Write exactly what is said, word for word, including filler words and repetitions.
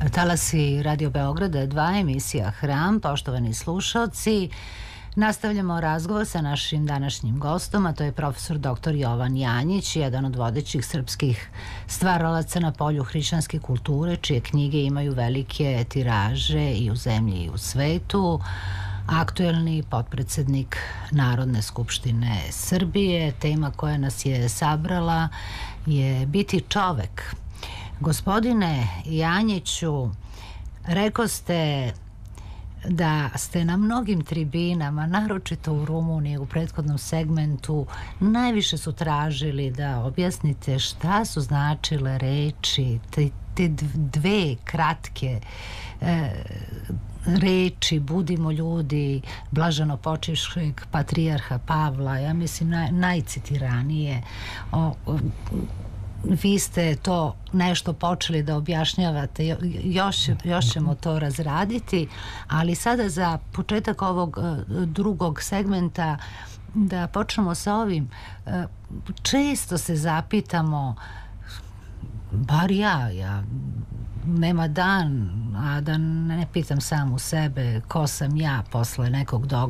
Talasi Radio Beograda, dva emisija Hram, poštovani slušalci. Nastavljamo razgovor sa našim današnjim gostom, a to je profesor doktor Jovan Janjić, jedan od vodećih srpskih stvaralaca na polju hrišćanske kulture, čije knjige imaju velike tiraže i u zemlji i u svetu. Aktuelni potpredsednik Narodne skupštine Srbije. Tema koja nas je sabrala je biti čovek. Gospodine Janjiću, rekao ste da ste na mnogim tribinama, naročito u Rumuniji, u prethodnom segmentu, najviše su tražili da objasnite šta su značile reči, te, te dve kratke e, reči, budimo ljudi, blaženo počivšeg patrijarha Pavla, ja mislim naj, najcitiranije. O, o, vi ste to nešto počeli da objašnjavate, još, još ćemo to razraditi, ali sada za početak ovog drugog segmenta da počnemo sa ovim. Često se zapitamo, bar ja, ja nema dan, a da ne pitam samu sebe ko sam ja posle nekog događaja.